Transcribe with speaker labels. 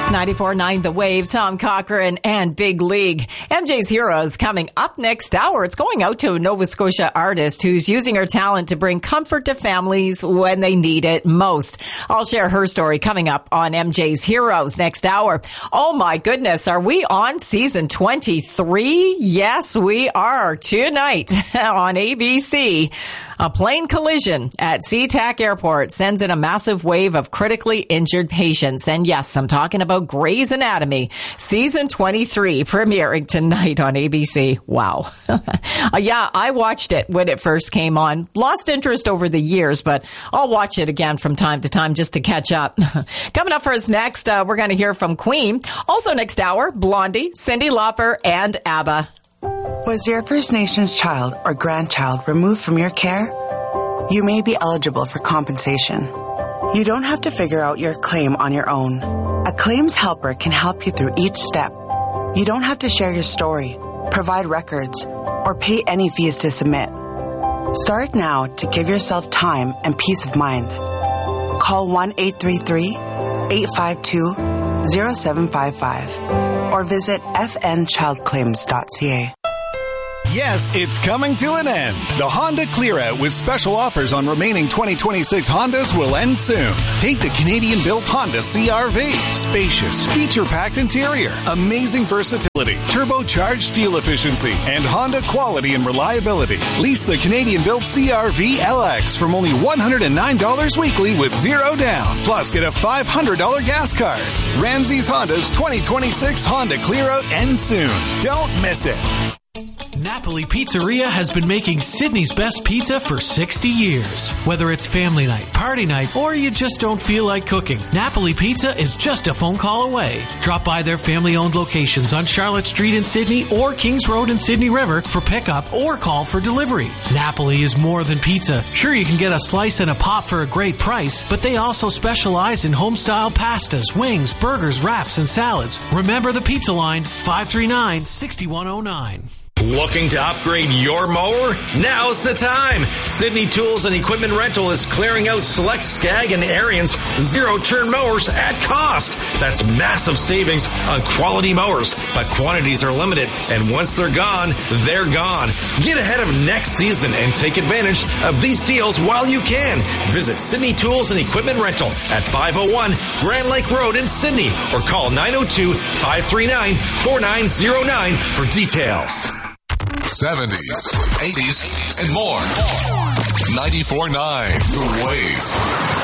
Speaker 1: 94.9 The Wave, Tom Cochran and Big League. MJ's Heroes coming up next hour. It's going out to a Nova Scotia artist who's using her talent to bring comfort to families when they need it most. I'll share her story coming up on MJ's Heroes next hour. Oh my goodness, are we on season 23? Yes, we are. Tonight on ABC. A plane collision at SeaTac Airport sends in a massive wave of critically injured patients. And yes, I'm talking about Grey's Anatomy, season 23, premiering tonight on ABC. Wow. Yeah, I watched it when it first came on. Lost interest over the years, but I'll watch it again from time to time just to catch up. Coming up for us next, we're going to hear from Queen. Also next hour, Blondie, Cyndi Lauper, and ABBA.
Speaker 2: Was your First Nations child or grandchild removed from your care? You may be eligible for compensation. You don't have to figure out your claim on your own. A claims helper can help you through each step. You don't have to share your story, provide records, or pay any fees to submit. Start now to give yourself time and peace of mind. Call 1-833-852-0755 or visit fnchildclaims.ca.
Speaker 3: Yes, it's coming to an end. The Honda Clear Out with special offers on remaining 2026 Hondas will end soon. Take the Canadian-built Honda CR-V. Spacious, feature-packed interior, amazing versatility, turbocharged fuel efficiency, and Honda quality and reliability. Lease the Canadian-built CR-V LX from only $109 weekly with zero down. Plus, get a $500 gas card. Ramsey's Honda's 2026 Honda Clear Out ends soon. Don't miss it.
Speaker 4: Napoli Pizzeria has been making Sydney's best pizza for 60 years. Whether it's family night, party night, or you just don't feel like cooking, Napoli Pizza is just a phone call away. Drop by their family-owned locations on Charlotte Street in Sydney or Kings Road in Sydney River for pickup or call for delivery. Napoli is more than pizza. Sure, you can get a slice and a pop for a great price, but they also specialize in home-style pastas, wings, burgers, wraps, and salads. Remember the pizza line, 539-6109.
Speaker 5: Looking to upgrade your mower? Now's the time. Sydney Tools and Equipment Rental is clearing out select Skag and Ariens zero-turn mowers at cost. That's massive savings on quality mowers, but quantities are limited, and once they're gone, they're gone. Get ahead of next season and take advantage of these deals while you can. Visit Sydney Tools and Equipment Rental at 501 Grand Lake Road in Sydney or call 902-539-4909 for details.
Speaker 6: 70s, 80s, and more. 94.9 The Wave.